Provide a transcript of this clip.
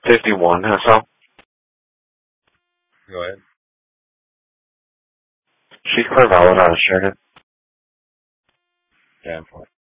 51, Hassel. Go ahead. She's clear valid out of Sheridan. 10 for